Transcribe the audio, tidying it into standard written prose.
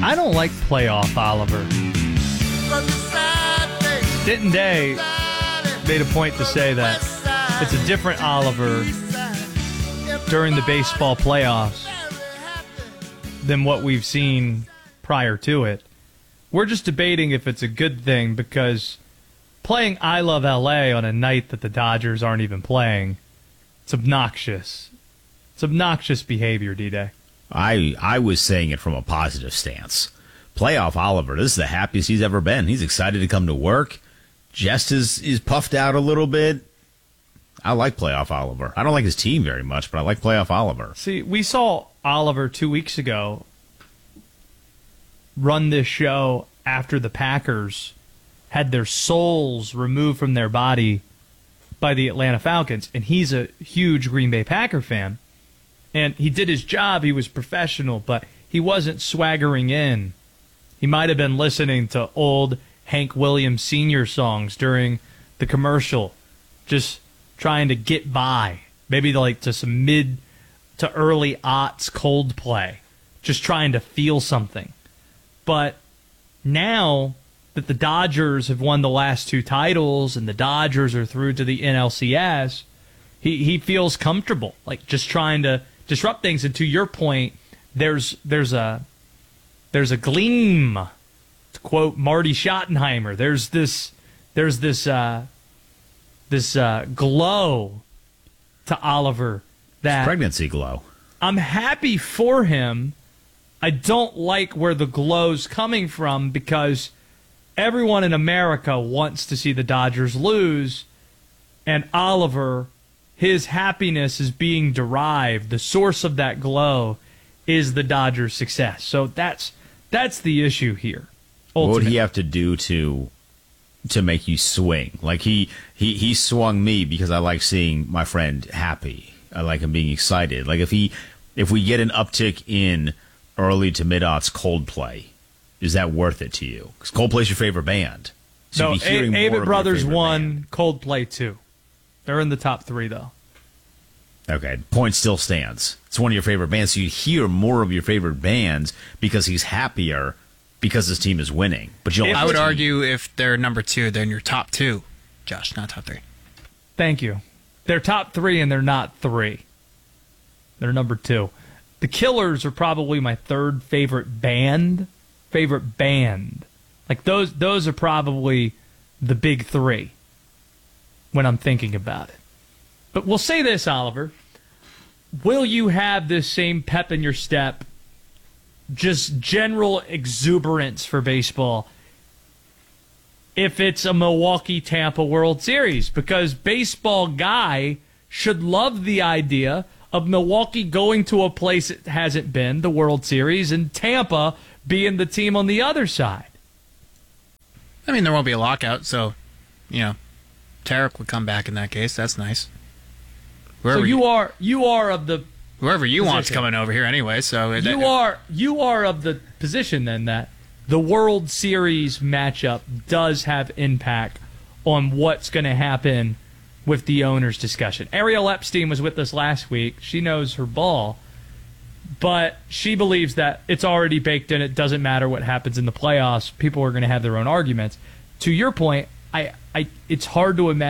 I don't like playoff Oliver. Denton Day made a point to say that it's a different Oliver during the baseball playoffs than what we've seen prior to it. We're just debating if it's a good thing because playing I Love L.A. on a night that the Dodgers aren't even playing, it's obnoxious. It's obnoxious behavior, D-Day. I was saying it from a positive stance. Playoff Oliver, this is the happiest he's ever been. He's excited to come to work. Just is puffed out a little bit. I like playoff Oliver. I don't like his team very much, but I like playoff Oliver. See, we saw Oliver 2 weeks ago run this show after the Packers had their souls removed from their body by the Atlanta Falcons, and he's a huge Green Bay Packer fan. And he did his job. He was professional, but he wasn't swaggering in. He might have been listening to old Hank Williams Sr. songs during the commercial, just trying to get by. Maybe like to some mid to early aughts Coldplay, just trying to feel something. But now that the Dodgers have won the last two titles and the Dodgers are through to the NLCS, he feels comfortable, like just trying to disrupt things. And to your point, there's a gleam, to quote Marty Schottenheimer. There's this glow to Oliver that Pregnancy glow. I'm happy for him. I don't like where the glow's coming from because everyone in America wants to see the Dodgers lose, and Oliver, his happiness is being derived. The source of that glow is the Dodgers' success. So that's the issue here. Ultimately. What would he have to do to make you swing? Like he swung me because I like seeing my friend happy. I like him being excited. Like if we get an uptick in early to mid-aughts Coldplay, is that worth it to you? Because Coldplay's your favorite band. So no, Avett Brothers won, Coldplay 2. They're in the top 3, though. Okay, point still stands. It's one of your favorite bands, so you hear more of your favorite bands because he's happier because his team is winning. But I would argue if they're number 2, they're in your top 2, Josh, not top 3. Thank you. They're top 3 and they're not 3. They're number 2. The Killers are probably my third favorite band. Like those are probably the big 3 when I'm thinking about it. But we'll say this, Oliver. Will you have this same pep in your step, just general exuberance for baseball, if it's a Milwaukee-Tampa World Series? Because baseball guy should love the idea of Milwaukee going to a place it hasn't been, the World Series, and Tampa being the team on the other side. I mean, there won't be a lockout, so, Tarek would come back in that case. That's nice. So you are of the whoever you position. want's coming over here anyway. So you are of the position then that the World Series matchup does have impact on what's going to happen with the owners' discussion. Ariel Epstein was with us last week. She knows her ball, but she believes that it's already baked in. It doesn't matter what happens in the playoffs. People are going to have their own arguments. To your point, it's hard to imagine